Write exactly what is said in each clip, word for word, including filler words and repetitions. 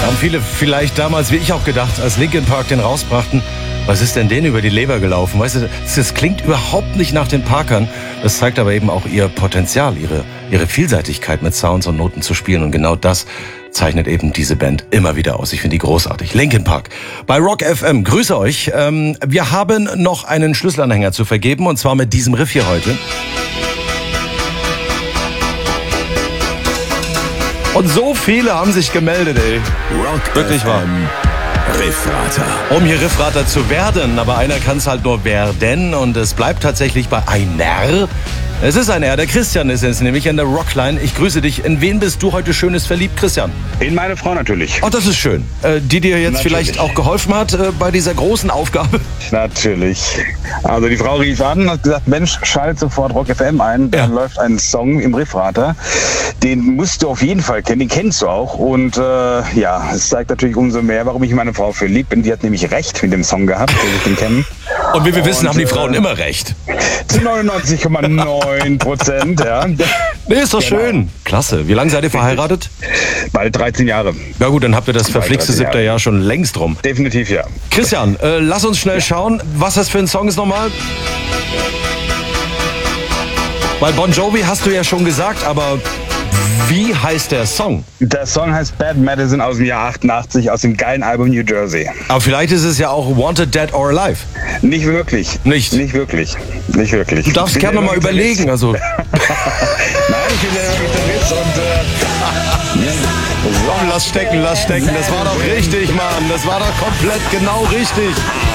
Haben viele vielleicht damals, wie ich auch gedacht, als Linkin Park den rausbrachten, was ist denn denen über die Leber gelaufen? Weißt du, das klingt überhaupt nicht nach den Parkern. Das zeigt aber eben auch ihr Potenzial, ihre, ihre Vielseitigkeit mit Sounds und Noten zu spielen. Und genau das zeichnet eben diese Band immer wieder aus. Ich finde die großartig. Linkin Park bei Rock F M. Grüße euch. Ähm, wir haben noch einen Schlüsselanhänger zu vergeben und zwar mit diesem Riff hier heute. Und so viele haben sich gemeldet, ey. Rock Wirklich wahr. Riffrater. Um hier Riffrater zu werden, aber einer kann es halt nur werden und es bleibt tatsächlich bei einer. Es ist ein R, der Christian ist jetzt nämlich in der Rockline. Ich grüße dich. In wen bist du heute Schönes verliebt, Christian? In meine Frau natürlich. Oh, das ist schön. Äh, die dir jetzt Natürlich. vielleicht auch geholfen hat äh, bei dieser großen Aufgabe. Natürlich. Also die Frau rief an und hat gesagt, Mensch, schalt sofort Rock F M ein. Da Ja. läuft ein Song im Riffrater. Den musst du auf jeden Fall kennen, den kennst du auch. Und äh, ja, es zeigt natürlich umso mehr, warum ich in meine Frau verliebt bin. Die hat nämlich recht mit dem Song gehabt, den ich den kennen. Und wie wir wissen, Und, haben die äh, Frauen immer recht. Zu neunundneunzig Komma neun Prozent, ja. Nee, ist doch Genau. schön. Klasse. Wie lange seid ihr verheiratet? Bald dreizehn Jahre. Na gut, dann habt ihr das verflixte dreizehn siebte Jahre. Jahr schon längst rum. Definitiv ja. Christian, äh, lass uns schnell schauen, was das für ein Song ist nochmal. Weil Bon Jovi hast du ja schon gesagt, aber wie heißt der Song? Der Song heißt Bad Medicine aus dem Jahr achtundachtzig, aus dem geilen Album New Jersey. Aber vielleicht ist es ja auch Wanted, Dead or Alive. Nicht wirklich. Nicht? Nicht wirklich. Nicht wirklich. Du darfst Ich bin gerne ja noch mal immer Gitarrist. überlegen. Also, Nein, ich bin ja immer Gitarrist und äh, komm, lass stecken, lass stecken. Das war doch richtig, Mann. Das war doch komplett genau richtig.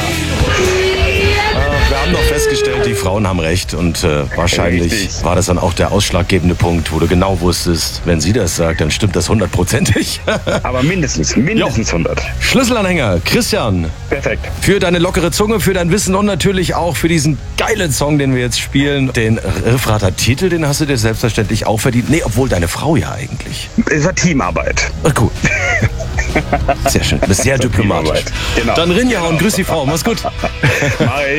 Ach, wir haben doch festgestellt, die Frauen haben recht. Und äh, wahrscheinlich Richtig. war das dann auch der ausschlaggebende Punkt, wo du genau wusstest, wenn sie das sagt, dann stimmt das hundertprozentig. aber mindestens, mindestens hundert. Schlüsselanhänger, Christian, Perfekt. für deine lockere Zunge, für dein Wissen und natürlich auch für diesen geilen Song, den wir jetzt spielen. Den Riffrater-Titel, den hast du dir selbstverständlich auch verdient. Nee, obwohl deine Frau ja eigentlich. Es war Teamarbeit. Ach, cool. Sehr schön. Du bist sehr diplomatisch. Teamarbeit. Genau. Dann Rinja und grüß die Frau. Mach's gut. Mach ich.